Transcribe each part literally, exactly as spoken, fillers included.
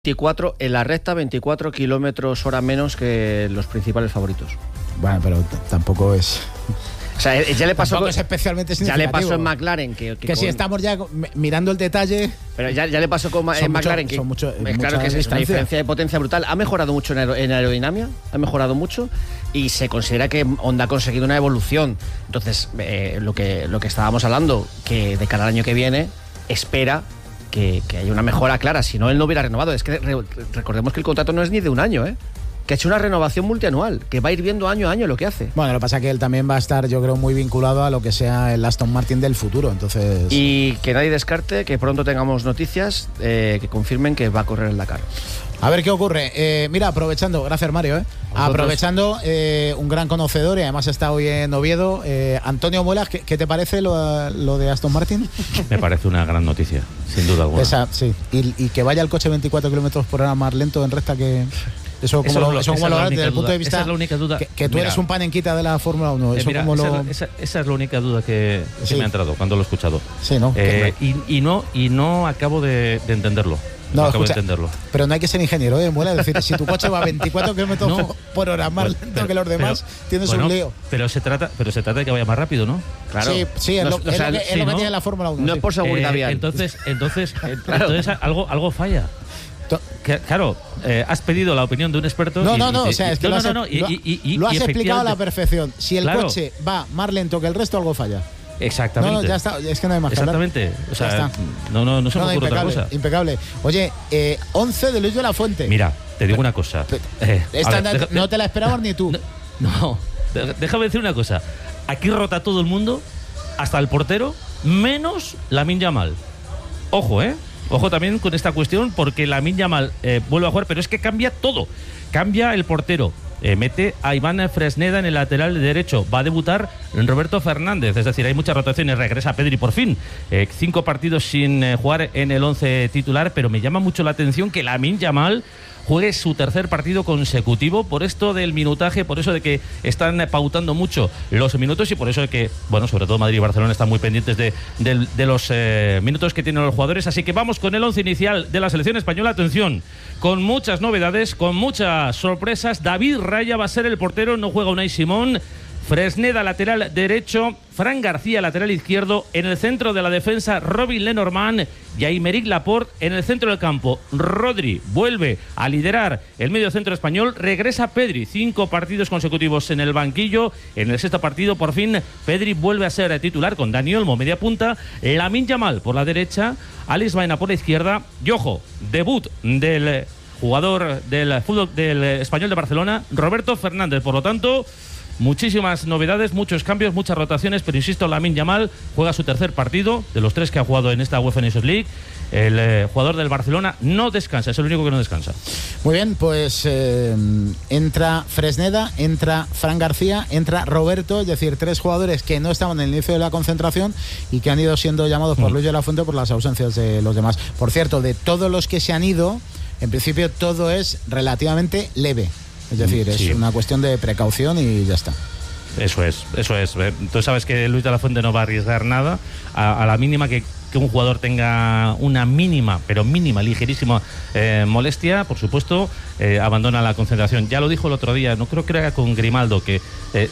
veinticuatro en la recta, veinticuatro kilómetros hora menos que los principales favoritos. Bueno, pero t- tampoco es... O sea, ya le pasó, tampoco es especialmente significativo. ya le pasó en McLaren que, que, que con, si estamos ya mirando el detalle... Pero ya, ya le pasó con en McLaren mucho, que son mucho, es claro que es distancia. una diferencia de potencia brutal. Ha mejorado mucho en, aer- en aerodinámica, ha mejorado mucho y se considera que Honda ha conseguido una evolución. Entonces, eh, lo que lo que estábamos hablando, que de cara al año que viene espera que, que haya una mejora clara, si no él no hubiera renovado. Es que re, recordemos que el contrato no es ni de un año, ¿eh? Que ha hecho una renovación multianual, que va a ir viendo año a año lo que hace. Bueno, lo que pasa es que él también va a estar, yo creo, muy vinculado a lo que sea el Aston Martin del futuro, entonces... Y que nadie descarte que pronto tengamos noticias eh, que confirmen que va a correr el Dakar. A ver qué ocurre. Eh, mira, aprovechando, gracias Mario, ¿eh? aprovechando, eh, un gran conocedor y además está hoy en Oviedo, eh, Antonio Muelas, ¿qué, ¿qué te parece lo, lo de Aston Martin? Me parece una gran noticia, sin duda alguna. Esa, sí. Y, y que vaya el coche veinticuatro kilómetros por hora más lento en recta que... Eso como Eso lo, es lo- eso como esa lo es la ves única desde el punto duda. de vista Esa es la única duda. que, que tú Mira. eres un panenquita de la Fórmula uno. Eso Eh, mira, como esa, lo... es la- esa- esa es la única duda que, que Sí. me ha entrado cuando lo he escuchado. Sí, ¿no? Eh, y, y no y no acabo de, de entenderlo. No, No, acabo escucha, de entenderlo. pero no hay que ser ingeniero, ¿eh? Muela, es decir, si tu coche va a veinticuatro kilómetros No. por hora más Pues, lento pero- que los demás, pero- tienes bueno, un lío. Pero se trata, pero se trata de que vaya más rápido, ¿no? Claro. Sí, sí, es No, lo, o es sea, lo que, es sí, lo que ¿no? tiene la Fórmula uno. No sí. es por seguridad Eh, vial. entonces, entonces, eh, Claro. entonces algo, algo falla. To- Que, claro, eh, has pedido la opinión de un experto. No, y- no, y no, te- o sea, es que no, lo has, no, no, y- lo- y- y- y- lo has y explicado a la efectivamente- perfección. Si el Claro. coche va más lento que el resto, algo falla. Exactamente. No, no, ya está, es que no hay más que hablar. Exactamente. O sea, Ya está. no, no, no se me No, no, ocurre otra impecable, cosa. impecable. Oye, eh, once de Luis de la Fuente. Mira, te digo una cosa. Eh, a Esta ver, no, deja- no te la esperabas ni tú. No, no, de- déjame decir una cosa. Aquí rota todo el mundo, hasta el portero, menos Lamine Yamal. Ojo, ¿eh? Ojo también con esta cuestión, porque Lamine Yamal eh, vuelve a jugar, pero es que cambia todo. Cambia el portero. Eh, mete a Iván Fresneda en el lateral derecho. Va a debutar Roberto Fernández. Es decir, hay muchas rotaciones. Regresa Pedri por fin. Eh, cinco partidos sin eh, jugar en el once titular, pero me llama mucho la atención que Lamine Yamal juegue su tercer partido consecutivo por esto del minutaje, por eso de que están pautando mucho los minutos y por eso de que, bueno, sobre todo Madrid y Barcelona están muy pendientes de, de, de los eh, minutos que tienen los jugadores. Así que vamos con el once inicial de la selección española. Atención, con muchas novedades, con muchas sorpresas. David Raya va a ser el portero, no juega Unai Simón. Fresneda, lateral derecho. Fran García, lateral izquierdo. En el centro de la defensa, Robin Lenormand y Aymeric Laporte. En el centro del campo, Rodri vuelve a liderar el medio centro español. Regresa Pedri, cinco partidos consecutivos en el banquillo. En el sexto partido, por fin, Pedri vuelve a ser titular con Dani Olmo, media punta. Lamine Yamal por la derecha. Alex Baena por la izquierda. Y ojo, debut del jugador del fútbol del Español de Barcelona, Roberto Fernández. Por lo tanto, muchísimas novedades, muchos cambios, muchas rotaciones, pero insisto, Lamine Yamal juega su tercer partido de los tres que ha jugado en esta UEFA Nations League. El eh, jugador del Barcelona no descansa, es el único que no descansa. Muy bien, pues eh, entra Fresneda, entra Fran García, entra Roberto, es decir, tres jugadores que no estaban en el inicio de la concentración y que han ido siendo llamados por Mm. Luis de la Fuente por las ausencias de los demás. Por cierto, de todos los que se han ido, en principio todo es relativamente leve. Es decir, es Sí. una cuestión de precaución y ya está. Eso es, eso es. Eh, Tú sabes que Luis de la Fuente no va a arriesgar nada a, a la mínima que, que un jugador tenga una mínima, pero mínima, ligerísima eh, molestia, por supuesto, eh, abandona la concentración. Ya lo dijo el otro día, no creo que era con Grimaldo, que eh,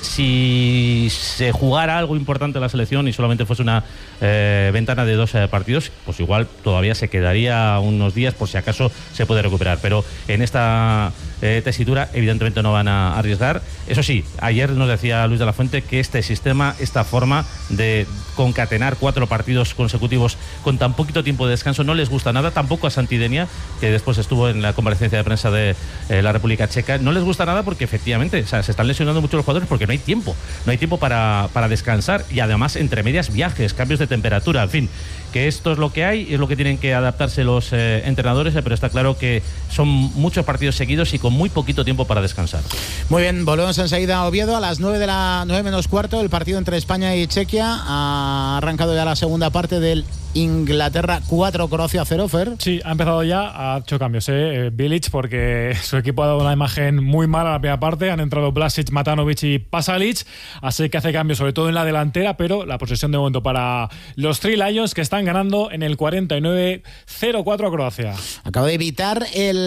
si se jugara algo importante en la selección y solamente fuese una eh, ventana de dos eh, partidos, pues igual todavía se quedaría unos días por si acaso se puede recuperar. Pero en esta eh, tesitura evidentemente no van a arriesgar. Eso sí, ayer nos decía Luis de la Fuente que este sistema, esta forma de concatenar cuatro partidos consecutivos con tan poquito tiempo de descanso no les gusta nada, tampoco a Santidenia, que después estuvo en la comparecencia de prensa de eh, la República Checa, no les gusta nada porque efectivamente, o sea, se están lesionando mucho los jugadores porque no hay tiempo, no hay tiempo para, para descansar y además entre medias viajes, cambios de temperatura, en fin, que esto es lo que hay, es lo que tienen que adaptarse los eh, entrenadores, eh, pero está claro que son muchos partidos seguidos y con muy poquito tiempo para descansar. Muy bien, volvemos enseguida a Oviedo a las nueve de la nueve menos cuarto, el partido entre España y Chequia. Ha arrancado ya la segunda parte del Inglaterra cuatro, Croacia cero, Fer. Sí, ha empezado ya, ha hecho cambios, ¿eh? eh Bilic, porque su equipo ha dado una imagen muy mala en la primera parte. Han entrado Vlasic, Matanovic y Pasalic, así que hace cambios sobre todo en la delantera, pero la posesión de momento para los Three Lions, que están están ganando en el cuarenta y nueve cero cuatro a Croacia. Acabo de evitar el